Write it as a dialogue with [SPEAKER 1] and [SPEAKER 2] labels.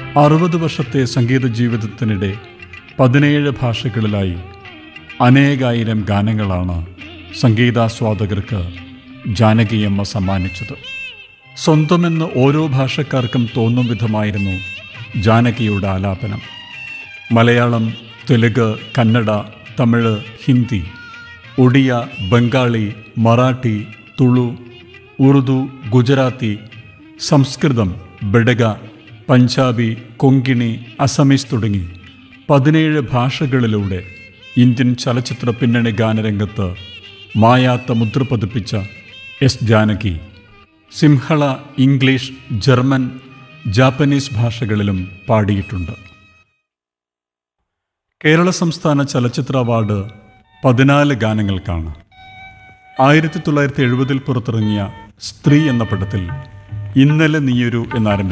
[SPEAKER 1] 60 വർഷത്തെ സംഗീത ജീവിതത്തിനിടെ 17 ഭാഷകളിലായി അനേകായിരം ഗാനങ്ങളാണ് സംഗീതാസ്വാദകർക്ക് ജാനകിയമ്മ സമ്മാനിച്ചത്. സ്വന്തമെന്ന് ഓരോ ഭാഷക്കാർക്കും തോന്നും വിധമായിരുന്നു ജാനകിയുടെ ആലാപനം. മലയാളം, തെലുങ്ക്, കന്നഡ, തമിഴ്, ഹിന്ദി, ഒഡിയ, ബംഗാളി, മറാഠി, തുളു, ഉറുദു, ഗുജറാത്തി, സംസ്കൃതം, ബഡഗ, പഞ്ചാബി, കൊങ്കിണി, അസമീസ് തുടങ്ങി 17 ഭാഷകളിലൂടെ ഇന്ത്യൻ ചലച്ചിത്ര പിന്നണി ഗാനരംഗത്ത് മായാത്ത മുദ്ര പതിപ്പിച്ച S Janaki Sinhala, English, German, Japanese ഭാഷകളിലും പാടിയിട്ടുണ്ട്. കേരള സംസ്ഥാന ചലച്ചിത്ര അവാർഡ് 14 ഗാനങ്ങൾക്കാണ്. 1970 പുറത്തിറങ്ങിയ സ്ത്രീ എന്ന പടത്തിൽ ഇന്നലെ നീയൊരു എന്നാരംഭിക്കും